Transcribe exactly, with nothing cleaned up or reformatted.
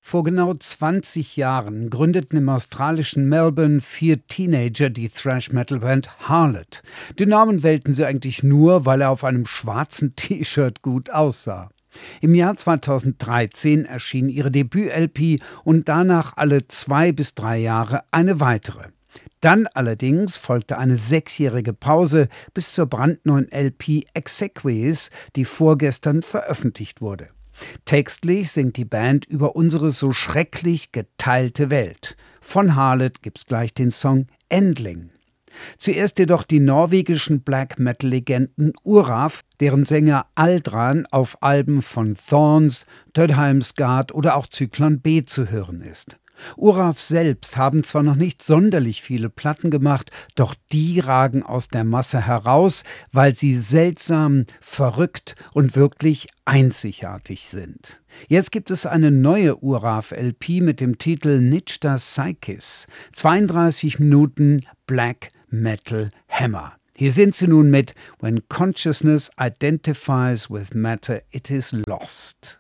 Vor genau zwanzig Jahren gründeten im australischen Melbourne vier Teenager die Thrash-Metal-Band Harlot. Den Namen wählten sie eigentlich nur, weil er auf einem schwarzen T-Shirt gut aussah. Im Jahr zweitausenddreizehn erschien ihre Debüt-L P und danach alle zwei bis drei Jahre eine weitere. Dann allerdings folgte eine sechsjährige Pause bis zur brandneuen L P Exequies, die vorgestern veröffentlicht wurde. Textlich singt die Band über unsere so schrecklich geteilte Welt. Von Harlot gibt's gleich den Song Endling. Zuerst jedoch die norwegischen Black-Metal-Legenden Uraf, deren Sänger Aldran auf Alben von Thorns, Dödheimsgard oder auch Zyklon B zu hören ist. Uraf selbst haben zwar noch nicht sonderlich viele Platten gemacht, doch die ragen aus der Masse heraus, weil sie seltsam, verrückt und wirklich einzigartig sind. Jetzt gibt es eine neue Uraf-L P mit dem Titel Nijda Psychis. zweiunddreißig Minuten Black Metal Hammer. Hier sind sie nun mit When Consciousness Identifies with Matter, It is Lost.